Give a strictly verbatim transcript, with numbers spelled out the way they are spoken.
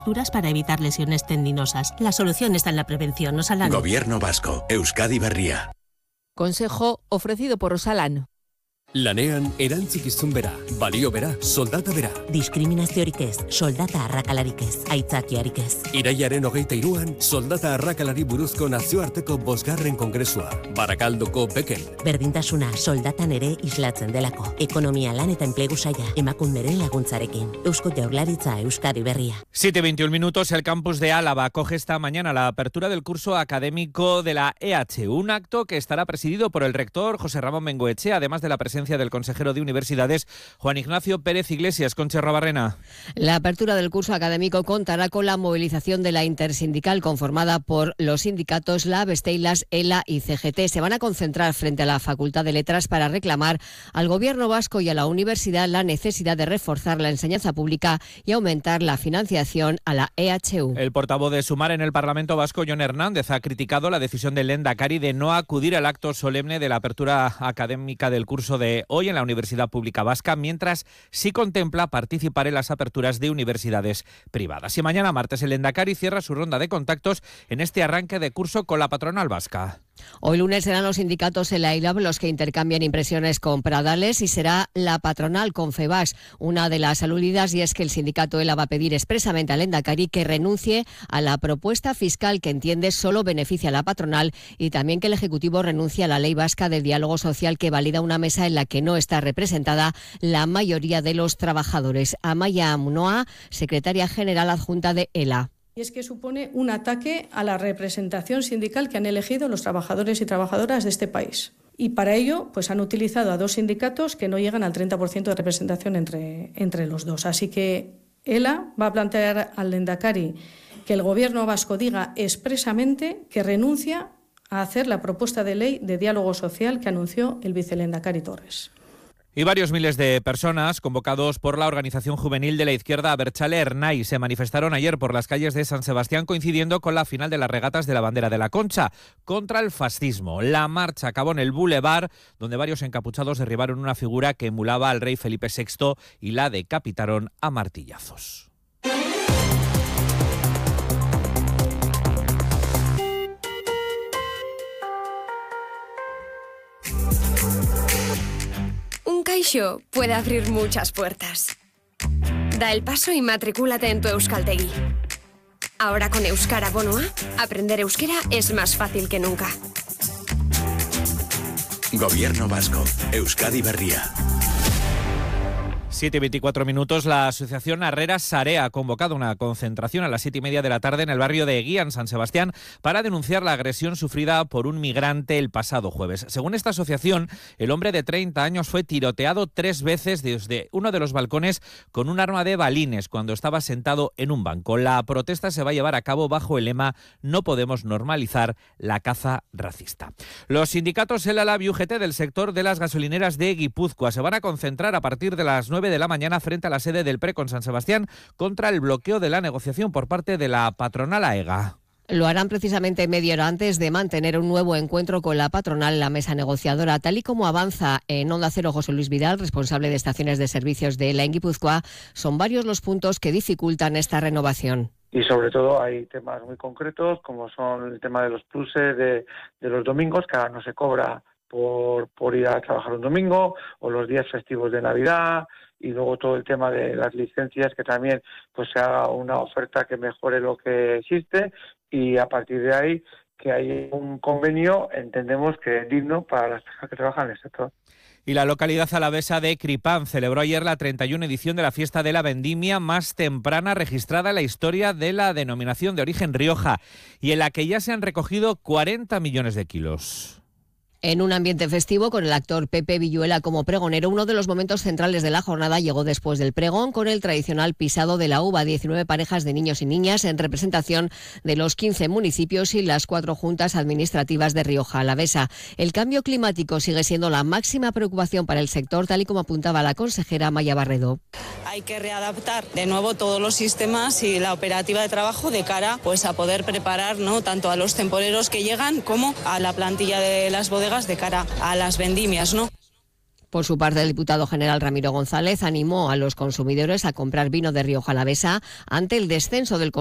Para evitar lesiones tendinosas. La solución está en la prevención, Osalan. Gobierno vasco, Euskadi Berria. Consejo ofrecido por Osalan. Lanean erantzikizun bera, balio bera, soldata bera. Diskriminaziorik ez, soldata arrakalarik ez, aitzakiarik ez. Iraiaren hogeita iruan, soldata arrakalari buruzko nazioarteko bosgarren kongresua. Barakaldoko Beken. Berdintasuna soldatan ere islatzen delako. Ekonomia, lan eta enplegu saila, emakunderen laguntzarekin. Eusko Jaurlaritza, Euskadi Berria. siete veintiuno minutos, el campus de Álava acoge esta mañana la apertura del curso académico de la E H U, un acto que estará presidido por el rector José Ramón Bengoechea, además de la presencia del consejero de Universidades, Juan Ignacio Pérez Iglesias. Concha Rabarrena. La apertura del curso académico contará con la movilización de la intersindical conformada por los sindicatos LAB, Steilas, ELA y C G T. Se van a concentrar frente a la Facultad de Letras para reclamar al Gobierno vasco y a la universidad la necesidad de reforzar la enseñanza pública y aumentar la financiación a la E H U. El portavoz de Sumar en el Parlamento Vasco, Jon Hernández, ha criticado la decisión del Lehendakari de no acudir al acto solemne de la apertura académica del curso de hoy en la Universidad Pública Vasca, mientras sí contempla participar en las aperturas de universidades privadas. Y mañana martes el Lehendakari cierra su ronda de contactos en este arranque de curso con la patronal vasca. Hoy lunes serán los sindicatos ELA y LAB los que intercambian impresiones con Pradales y será la patronal Confebask una de las aludidas, y es que el sindicato ELA va a pedir expresamente al Lehendakari que renuncie a la propuesta fiscal que entiende solo beneficia a la patronal, y también que el Ejecutivo renuncie a la Ley Vasca de Diálogo Social que valida una mesa en la que no está representada la mayoría de los trabajadores. Amaya Munoa, secretaria general adjunta de ELA. Y es que supone un ataque a la representación sindical que han elegido los trabajadores y trabajadoras de este país. Y para ello pues han utilizado a dos sindicatos que no llegan al treinta por ciento de representación entre, entre los dos. Así que ELA va a plantear al Lehendakari que el Gobierno vasco diga expresamente que renuncia a hacer la propuesta de ley de diálogo social que anunció el vicelehendakari Torres. Y varios miles de personas, convocados por la organización juvenil de la izquierda Abertzale Ernai, se manifestaron ayer por las calles de San Sebastián, coincidiendo con la final de las regatas de la bandera de la Concha contra el fascismo. La marcha acabó en el Boulevard, donde varios encapuchados derribaron una figura que emulaba al rey Felipe sexto y la decapitaron a martillazos. Un Caixo puede abrir muchas puertas. Da el paso y matricúlate en tu Euskaltegi. Ahora con Euskara Bono A, aprender euskera es más fácil que nunca. Gobierno vasco, Euskadi Berria. siete y veinticuatro minutos, la asociación Arrera Sarea ha convocado una concentración a las siete y media de la tarde en el barrio de Eguía, en San Sebastián, para denunciar la agresión sufrida por un migrante el pasado jueves. Según esta asociación, el hombre de treinta años fue tiroteado tres veces desde uno de los balcones con un arma de balines cuando estaba sentado en un banco. La protesta se va a llevar a cabo bajo el lema "No podemos normalizar la caza racista". Los sindicatos ELA, LAB y U G T del sector de las gasolineras de Guipúzcoa se van a concentrar a partir de las nueve de la mañana frente a la sede del PRECO en San Sebastián contra el bloqueo de la negociación por parte de la patronal AEGA. Lo harán precisamente media hora antes de mantener un nuevo encuentro con la patronal en la mesa negociadora. Tal y como avanza en Onda Cero José Luis Vidal, responsable de estaciones de servicios de ELA en Guipúzcoa, son varios los puntos que dificultan esta renovación. Y sobre todo hay temas muy concretos, como son el tema de los pluses de, de los domingos, que ahora no se cobra por, por ir a trabajar un domingo, o los días festivos de Navidad, y luego todo el tema de las licencias, que también pues se haga una oferta que mejore lo que existe, y a partir de ahí que hay un convenio, entendemos que es digno para las personas que trabajan en el sector. Y la localidad alavesa de Cripán celebró ayer la treinta y una edición de la fiesta de la vendimia más temprana registrada en la historia de la denominación de origen Rioja, y en la que ya se han recogido cuarenta millones de kilos. En un ambiente festivo, con el actor Pepe Villuela como pregonero, uno de los momentos centrales de la jornada llegó después del pregón, con el tradicional pisado de la uva. diecinueve parejas de niños y niñas en representación de los quince municipios y las cuatro juntas administrativas de Rioja Alavesa. El cambio climático sigue siendo la máxima preocupación para el sector, tal y como apuntaba la consejera Amaya Barredo. Hay que readaptar de nuevo todos los sistemas y la operativa de trabajo de cara pues, a poder preparar, ¿no?, tanto a los temporeros que llegan como a la plantilla de las bodegas de cara a las vendimias, ¿no? Por su parte, el diputado general Ramiro González animó a los consumidores a comprar vino de Rioja Alavesa ante el descenso del